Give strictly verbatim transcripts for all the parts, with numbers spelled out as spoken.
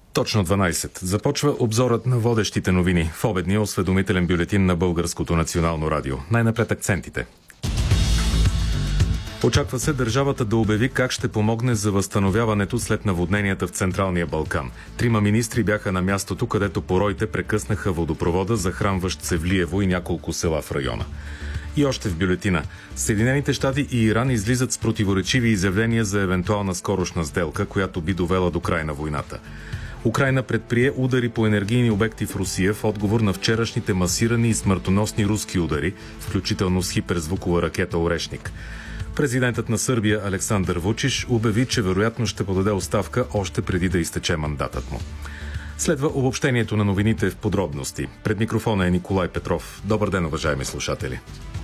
Точно дванайсет. Започва обзорът на водещите новини в обедния осведомителен бюлетин на Българското национално радио. Най-напред акцентите. Очаква се държавата да обяви как ще помогне за възстановяването след наводненията в Централния Балкан. Трима министри бяха на мястото, където пороите прекъснаха водопровода, захранващ Севлиево и няколко села в района. И още в бюлетина. Съединените щати и Иран излизат с противоречиви изявления за евентуална скорошна сделка, която би довела до край на войната. Украйна предприе удари по енергийни обекти в Русия в отговор на вчерашните масирани и смъртоносни руски удари, включително с хиперзвукова ракета «Орешник». Президентът на Сърбия Александър Вучич обяви, че вероятно ще подаде оставка още преди да изтече мандатът му. Следва обобщението на новините в подробности. Пред микрофона е Николай Петров. Добър ден, уважаеми слушатели.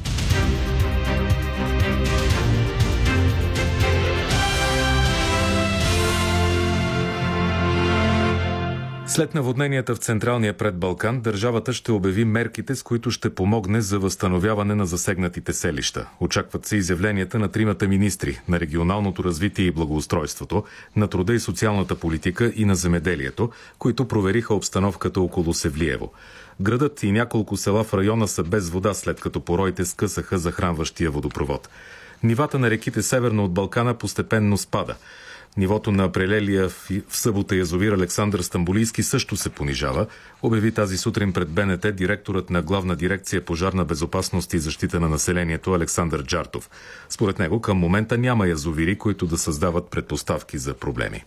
След наводненията в Централния предбалкан, държавата ще обяви мерките, с които ще помогне за възстановяване на засегнатите селища. Очакват се изявленията на тримата министри на регионалното развитие и благоустройството, на труда и социалната политика и на земеделието, които провериха обстановката около Севлиево. Градът и няколко села в района са без вода, след като пороите скъсаха захранващия водопровод. Нивата на реките северно от Балкана постепенно спада. Нивото на прелелия в събота язовир Александър Стамболийски също се понижава, обяви тази сутрин пред БНТ директорът на Главна дирекция пожарна безопасност и защита на населението Александър Джартов. Според него към момента няма язовири, които да създават предпоставки за проблеми.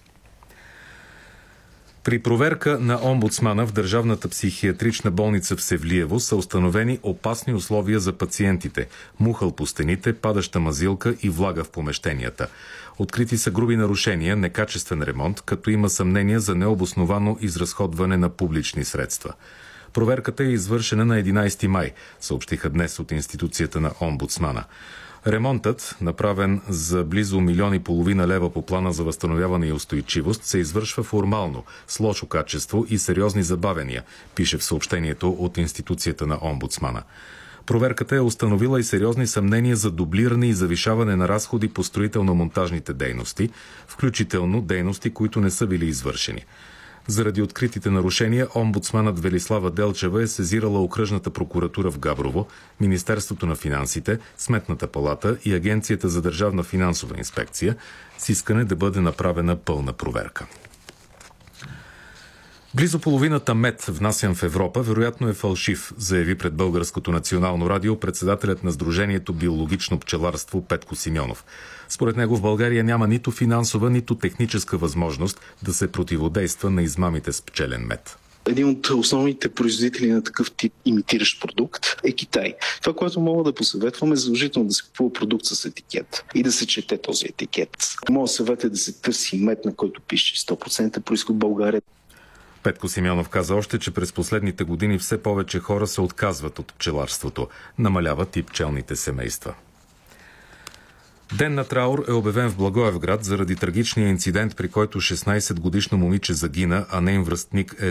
При проверка на омбудсмана в Държавната психиатрична болница в Севлиево са установени опасни условия за пациентите – мухъл по стените, падаща мазилка и влага в помещенията. Открити са груби нарушения, некачествен ремонт, като има съмнение за необосновано изразходване на публични средства. Проверката е извършена на единайсети май, съобщиха днес от институцията на омбудсмана. Ремонтът, направен за близо милион и половина лева по плана за възстановяване и устойчивост, се извършва формално, с лошо качество и сериозни забавения, пише в съобщението от институцията на омбудсмана. Проверката е установила и сериозни съмнения за дублиране и завишаване на разходи по строително-монтажните дейности, включително дейности, които не са били извършени. Заради откритите нарушения, омбудсманът Велислава Делчева е сезирала Окръжната прокуратура в Габрово, Министерството на финансите, Сметната палата и Агенцията за държавна финансова инспекция с искане да бъде направена пълна проверка. Близо половината мед, внасян в Европа, вероятно е фалшив, заяви пред Българското национално радио председателят на Сдружението биологично пчеларство Петко Симеонов. Според него в България няма нито финансова, нито техническа възможност да се противодейства на измамите с пчелен мед. Един от основните производители на такъв тип имитиращ продукт е Китай. Това, което мога да посъветвам, е задължително да се купува продукт с етикет и да се чете този етикет. Моят съвет е да се търси мед, на който пише сто процента произход България. Петко Симеонов каза още, че през последните години все повече хора се отказват от пчеларството, намаляват и пчелните семейства. Ден на траур е обявен в Благоевград заради трагичния инцидент, при който шестнайсетгодишно момиче загина, а нейн връстник е